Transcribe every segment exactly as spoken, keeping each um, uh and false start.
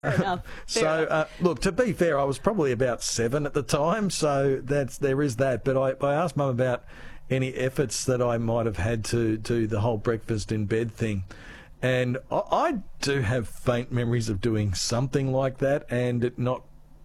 Fair enough. So, Fair enough. uh, look, to be fair, I was probably about seven at the time, so that's there is that. But I, I asked Mum about any efforts that I might have had to do the whole breakfast in bed thing. And I, I do have faint memories of doing something like that, and it not...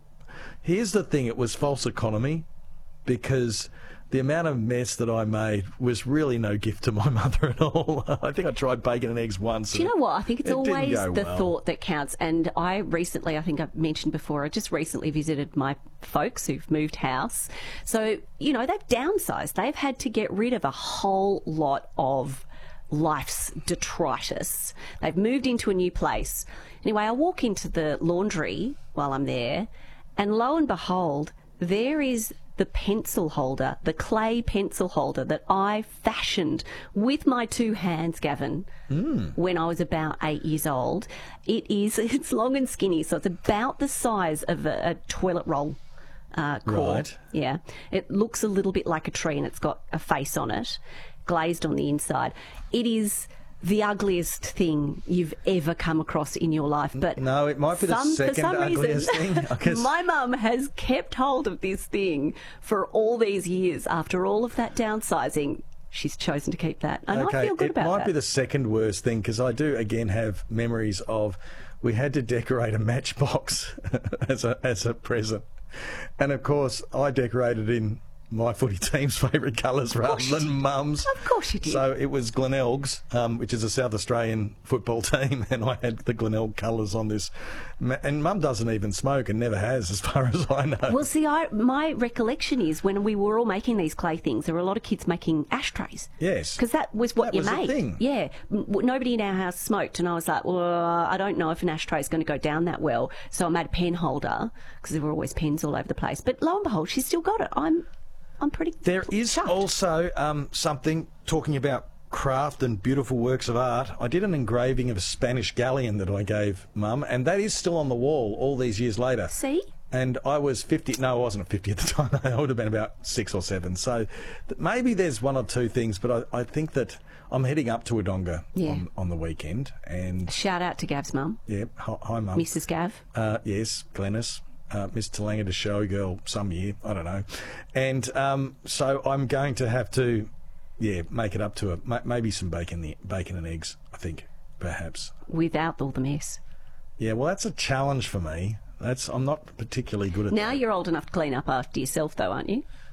Here's the thing, it was false economy, because the amount of mess that I made was really no gift to my mother at all. I think I tried bacon and eggs once. Do you know what? I think it's it always didn't the go well. thought that counts. And I recently, I think I've mentioned before, I just recently visited my folks who've moved house. So, you know, they've downsized. They've had to get rid of a whole lot of life's detritus. They've moved into a new place. Anyway, I walk into the laundry while I'm there, and lo and behold, there is the pencil holder, the clay pencil holder that I fashioned with my two hands, Gavin, mm. when I was about eight years old. It is, it's long and skinny, so it's about the size of a, a toilet roll uh, core. Right. Yeah. It looks a little bit like a tree, and it's got a face on it, glazed on the inside. It is the ugliest thing you've ever come across in your life. But no, it might be some, the second for some ugliest reason, thing. I guess. My mum has kept hold of this thing for all these years. After all of that downsizing, she's chosen to keep that. And okay, I feel good it about might that. be the second worst thing, because I do, again, have memories of we had to decorate a matchbox as a as a present. And, of course, I decorated in my footy team's favourite colours rather than Mum's. Of course you did. So it was Glenelg's, um, which is a South Australian football team, and I had the Glenelg colours on this. And Mum doesn't even smoke and never has, as far as I know. Well, see, I, my recollection is when we were all making these clay things, there were a lot of kids making ashtrays. Yes. Because that was what That you was the made. thing. Yeah. M- Nobody in our house smoked, and I was like, well, I don't know if an ashtray is going to go down that well. So I made a pen holder, because there were always pens all over the place. But lo and behold, she's still got it. I'm... I'm pretty There is chuffed. also um, something, talking about craft and beautiful works of art. I did an engraving of a Spanish galleon that I gave Mum, and that is still on the wall all these years later. See? And I was fifty. No, I wasn't fifty at the time. I would have been about six or seven. So th- maybe there's one or two things, but I, I think that I'm heading up to Wodonga Yeah. on, on the weekend. And Shout out to Gav's mum, yeah, hi, hi Mum. Missus Gav. Uh, yes, Glennis. Uh, Miss Talanga to showgirl some year, I don't know. And um, so I'm going to have to, yeah, make it up to a, ma- maybe some bacon, bacon and eggs, I think, perhaps. Without all the mess. Yeah, well, that's a challenge for me. That's I'm not particularly good at Now that. you're old enough to clean up after yourself, though, aren't you?